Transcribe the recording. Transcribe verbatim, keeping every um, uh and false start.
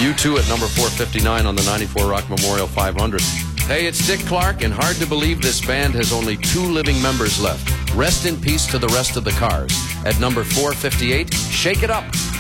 U two at number four fifty-nine on the ninety-four Rock Memorial five hundred. Hey, it's Dick Clark, and hard to believe this band has only two living members left. Rest in peace to the rest of the Cars. At number four fifty-eight, Shake It Up.